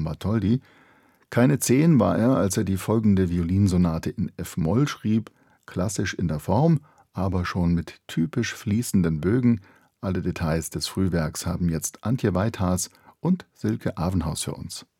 Bartholdy. Keine 10 war er, als er die folgende Violinsonate in f-Moll schrieb, klassisch in der Form, aber schon mit typisch fließenden Bögen. Alle Details des Frühwerks haben jetzt Antje Weithaas und Silke Avenhaus für uns.